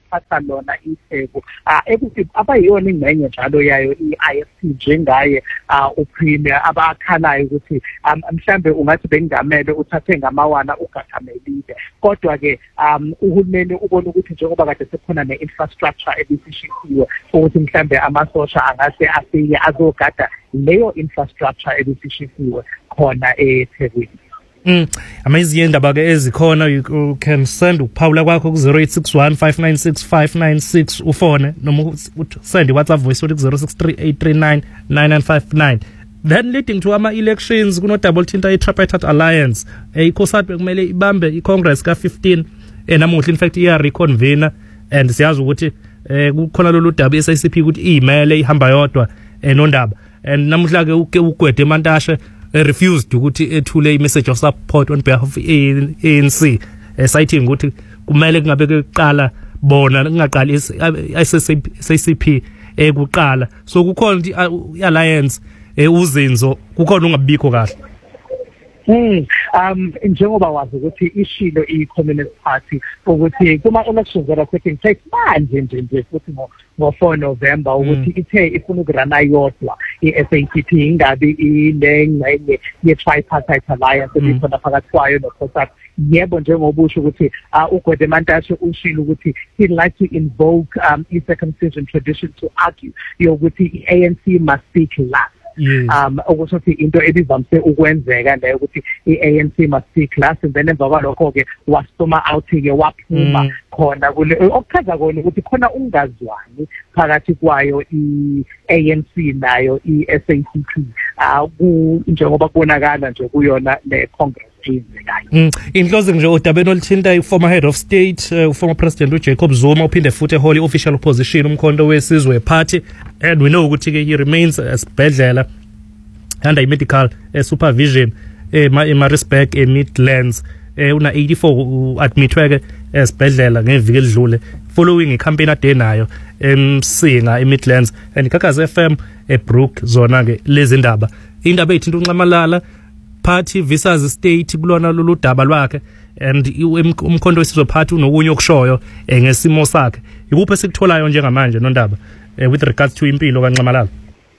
eliphatha lona iTheku ekuthi abayiyona ingxenye njalo yayo i-IFP njengaye uPremier abakhalayo ukuthi mhlambe ungathi bengamele uthathe ngamawana uGatamelile kodwa ke uhulumeni ubona ukuthi njengoba kade sekhona ne-infrastructure ebisishisiwe ukuthi mhlambe amasosha angase afike azogada leyo infrastructure ebisishisiwe khona eThekwini. Amazing indaba ke ezikhona, you can send ukuphawula kwakho ku 0861 596 596 ufone noma send WhatsApp voice note ku 0638399959. Then leading to ama-elections kuno double thinta i-Tripartite Alliance ikhosati bekumele ibambe i-Congress ka-15 namuhla in fact iya-reconvene and siyazi ukuthi kukhona lolu daba i-SACP ukuthi iyimele ihamba yodwa nondaba and namuhla ke uGwede Mantashe refused ukuthi ethule i-message of support on behalf of ANC citing ukuthi kumele kungabe kuqala bona kungaqali i-SACP kuqala so kukhona i-alliance uzinzo kukhona ungabikho kahle. Njengoba wazi ukuthi ishilo i-Communist Party ukuthi kuma-elections that are taking place manje nje futhi ngo-4 November ukuthi ithe ifuna ukurana yodwa i-SACP ingabi ingxenye ye-Tripartite Alliance ebikhona phakathi kwayo noCOSATU. Yebo njengoba usho ukuthi uGwede Mantashe ushilo ukuthi he'd like to invoke i-circumcision tradition to argue yokuthi i-ANC must speak last. Ukuthi into ebivamise ukwenzeka leyo ukuthi i-ANC must speak last and then emva kwalokho ke wasoma out ke waphuma khona kule okuchaza kona ukuthi khona ungazwani phakathi kwayo i-ANC nayo i-SACP njengoba kubonakala nje kuyona le-Congress eyenzekayo. In closing nje udabeni oluthinta i-former head of state former president uJacob Zuma uphinde futhi ehola official opposition umkhonto wesizwe party and we know ukuthi ke he remains esibhedlela under medical supervision eMaritzburg eMidlands una 84 admitwe ke esibhedlela ngeviki edlule following icampaign ade nayo emsinga eMidlands and Gagasi FM eBrook zona ke lezi ndaba indaba ethinta unxamalala party versus state kulona lolu daba lwakhe and umkhonto wesizwe party unokunye okushoyo ngesimo sakhe ikuphi esikutholayo njengamanje nondaba with regards to impilo kaNxamalala.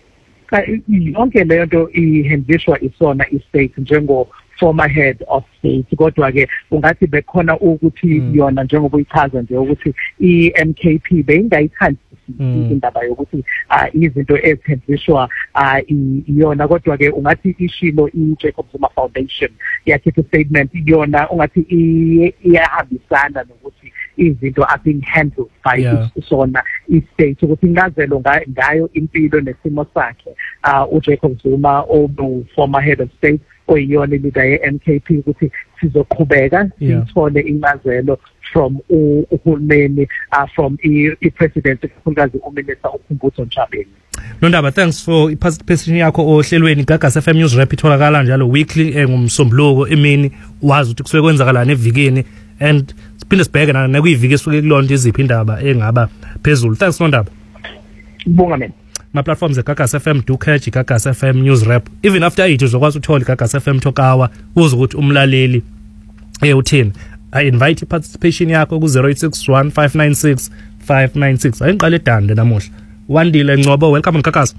Yonke leyo nto ihendishwa isona i-state njengo former head of state kodwa ke ungathi bekhona ukuthi yona njengoba uyichaza nje ukuthi i-MKP beyingayithandi indaba yokuthi izinto ezithenjiswa iyona kodwa ke ungathi ishilo i-Jacob Zuma Foundation yakhipha statement yona ungathi iyahambisana nokuthi izinto are being handled by sona i-state ukuthi ingazelo ngayo impilo nesimo sakhe uJacob Zuma former head of state oyiyona leader ye-MKP ukuthi sizoqhubeka sithole incazelo from uhulumeni from i-president kakhulukazi uMinista uKhumbudzo Ntshavheni. Nondaba, thanks for participation yakho ohlelweni Gagasi FM News Wrap itholakala njalo weekly ngomsombuluko emini wazi ukuthi kusuke kwenzakalana evikini and siphinde sibheke nakuyiviki esuke kulonto iziphi indaba engaba phezulu. Thanks Nondaba. Ngibonga mina. My platforms Gagasi FM do catch Gagasi FM News Wrap even after 8 uzokwazi uthola Gagasi FM Talk Hour uze ukuthi umlaleli uthini. I invite participation yakho ku 0861 596 596 ayiqale edande namuhla Wandile Ngcobo, welcome Gagasi.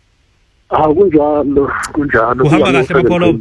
Kunjalo uhamba kahle bapholo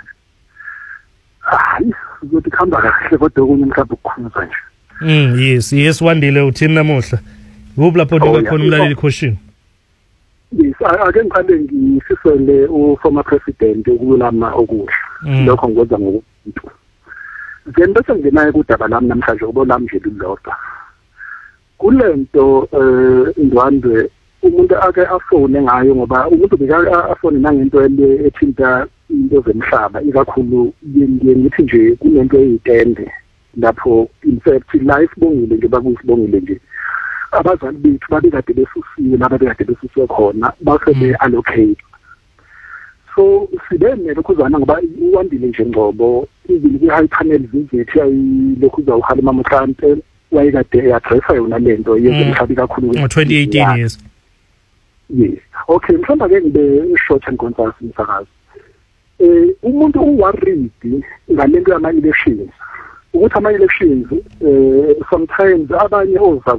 ukuthi khamba kahle kodwa kunye mhlawumbe ukukhuza nje. Yes Wandile uthini namuhla kuphi lapho khona umlaleli question. Yes, ake ngiqale ngisisele former president ukulama okuhle lokho ngikwenza ngokumuntu. Then bese ngenayo kudaba lami namhlanje ubonami nje lilodwa. Kulento indwandwe umuntu ake afone ngayo ngoba umuntu beka afone nangento ethinta into zemhlaba ikakhulu ngithi nje kunento eyitende lapho in fact life bongile nje bakusibongile nje abazali bethu babekade besusiwe lababekade besusiwe khona base allocate so sibene lokhuzana ngoba uwandile nje Ngcobo izini kwi-high panel visit ayilokhu uzawuhalima mhlawumbe wayekade eaddressa yona lento yezemhlaba kakhulu 2018 years. Yes, okay, mhlawumbe ke ngibe short and concise msakazi. Umuntu uworried ngalento yama-elections ukuthi ama-elections sometimes abanye